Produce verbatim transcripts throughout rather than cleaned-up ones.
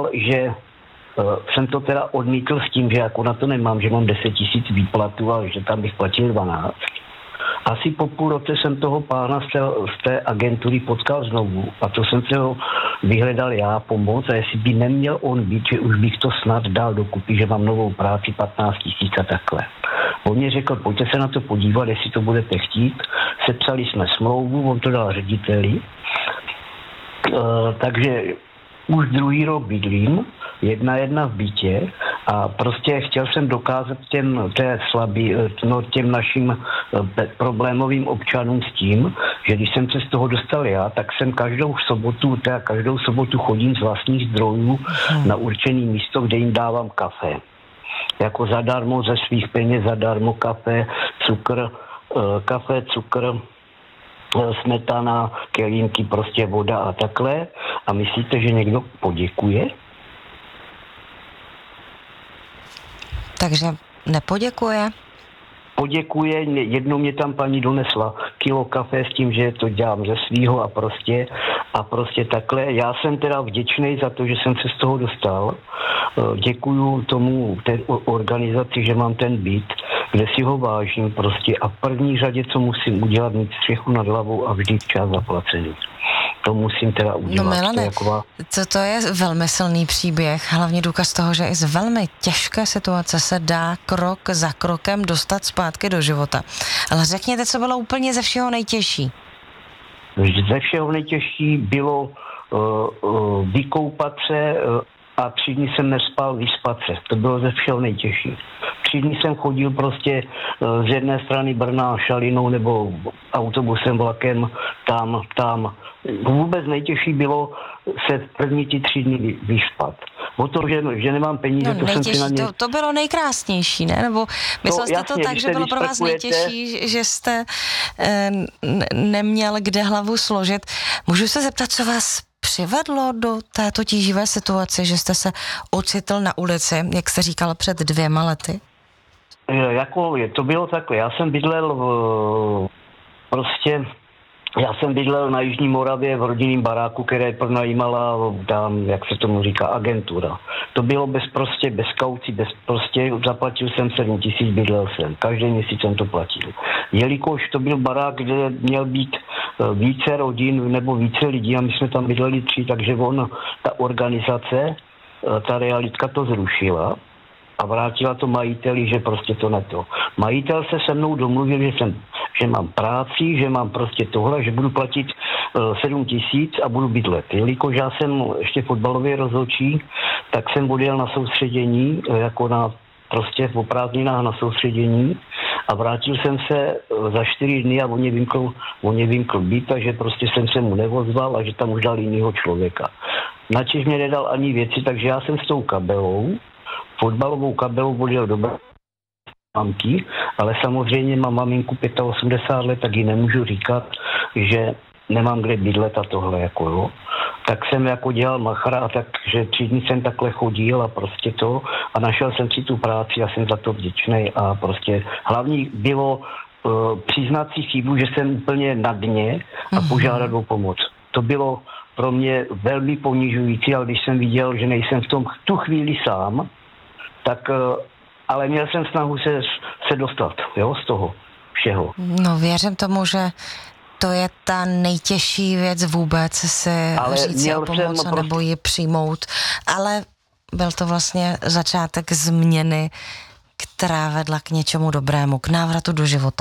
to, že jsem to teda odmítl s tím, že jako na to nemám, že mám deset tisíc výplatu a že tam bych platil dvanáct. Asi po půl roce jsem toho pána z té, z té agentury potkal znovu a to jsem se ho vyhledal já pomoc a jestli by neměl on být, že už bych to snad dal dokupy, že mám novou práci patnáct tisíc a takhle. On mě řekl, pojďte se na to podívat, jestli to budete chtít. Sepsali jsme smlouvu, on to dal řediteli. Uh, takže už druhý rok bydlím, jedna jedna v bytě a prostě chtěl jsem dokázat těm, té slabý, no, těm našim problémovým občanům s tím, že když jsem se z toho dostal já, tak jsem každou sobotu, teda každou sobotu chodím z vlastních zdrojů na určený místo, kde jim dávám kafe. Jako zadarmo, ze svých peněz zadarmo kafe, cukr, kafe, cukr, smetana, kelímky, prostě voda a takhle. A myslíte, že někdo poděkuje? Takže nepoděkuje? Poděkuje, jednou mě tam paní donesla kilo kafe s tím, že to dělám ze svýho a prostě, a prostě takhle. Já jsem teda vděčný za to, že jsem se z toho dostal. Děkuju tomu té organizaci, že mám ten byt, kde si ho vážím prostě a v první řadě, co musím udělat, mít střechu nad hlavou a vždy včas zaplacený. To musím teda udělat. No Milane, to, jaková... to, to je velmi silný příběh, hlavně důkaz toho, že i z velmi těžké situace se dá krok za krokem dostat zpátky do života. Ale řekněte, co bylo úplně ze všeho nejtěžší. Ze všeho nejtěžší bylo uh, uh, vykoupat se uh, a tři dny jsem nespal, vyspat se. To bylo ze všeho nejtěžší. Tři dny jsem chodil prostě uh, z jedné strany Brna Šalinou nebo autobusem, vlakem, tam, tam. Vůbec nejtěžší bylo se první ty tři dny vyspat. O to, že, že nemám peníze, no, to jsem si na ně... To, to bylo nejkrásnější, ne? Nebo myslel jste jasně, to tak, že bylo pro vás nejtěžší, že jste e, neměl kde hlavu složit. Můžu se zeptat, co vás přivedlo do této tíživé situace, že jste se ocitl na ulici, jak jste říkal, před dvěma lety? Jako, to bylo takhle. Já jsem bydlel v, prostě... Já jsem bydlel na Jižní Moravě v rodinném baráku, které pronajímala tam, jak se tomu říká, agentura. To bylo bez prostě, bez kaucí, bez prostě, zaplatil jsem sedm tisíc, bydlel jsem. Každý měsíc jsem to platil. Jelikož to byl barák, kde měl být více rodin nebo více lidí a my jsme tam bydleli tři, takže on, ta organizace, ta realitka to zrušila a vrátila to majiteli, že prostě to neto. Majitel se se mnou domluvil, že jsem že mám práci, že mám prostě tohle, že budu platit uh, sedm tisíc a budu bydlet. Jelikož já jsem ještě fotbalový rozhodčí, tak jsem odjel na soustředění, jako na prostě v prázdninách na soustředění a vrátil jsem se uh, za čtyři dny a on mě vymkl, on mě vymkl byt, takže prostě jsem se mu nevozval a že tam už dal jinýho člověka. Načež mě nedal ani věci, takže já jsem s tou kabelou, fotbalovou kabelou odjel do mamky, ale samozřejmě mám maminku osmdesát pět let, tak ji nemůžu říkat, že nemám kde bydlet a tohle, jako jo. Tak jsem jako dělal machra a takže tři dny jsem takhle chodil a prostě to a našel jsem si tu práci a jsem za to vděčnej a prostě hlavní bylo uh, přiznat si chybu, že jsem úplně na dně a požádat o pomoc. To bylo pro mě velmi ponižující, ale když jsem viděl, že nejsem v tom tu chvíli sám, tak uh, ale měl jsem snahu se, se dostat, jo, z toho všeho. No věřím tomu, že to je ta nejtěžší věc vůbec si ale říct si o pomoc prostě... nebo ji přijmout, ale byl to vlastně začátek změny, která vedla k něčemu dobrému, k návratu do života.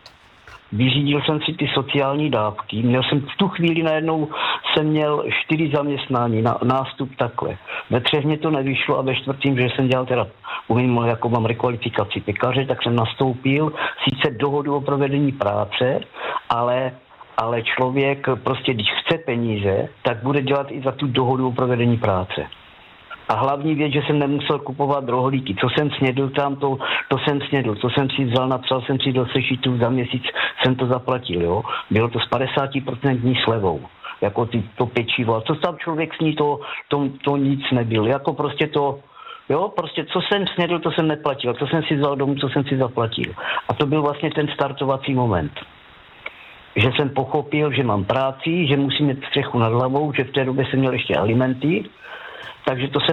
Vyřídil jsem si ty sociální dávky, měl jsem v tu chvíli najednou jsem měl čtyři zaměstnání, na, nástup takhle. Ve třech mě to nevyšlo a ve čtvrtým, že jsem dělal teda, umím, jako mám rekvalifikaci pekaře, tak jsem nastoupil, sice dohodu o provedení práce, ale, ale člověk prostě, když chce peníze, tak bude dělat i za tu dohodu o provedení práce. A hlavní věc, že jsem nemusel kupovat rohlíky. Co jsem snědl tam, to, to jsem snědl. Co jsem si vzal, napsal jsem si do sešitu, za měsíc jsem to zaplatil, jo. Bylo to s padesát procent slevou. Jako ty, to pečivo. A co tam člověk sní, to, to, to nic nebyl. Jako prostě to, jo, prostě co jsem snědl, to jsem neplatil. Co jsem si vzal domů, co jsem si zaplatil. A to byl vlastně ten startovací moment. Že jsem pochopil, že mám práci, že musím mít střechu nad hlavou, že v té době jsem měl ještě alimenty, takže to jsem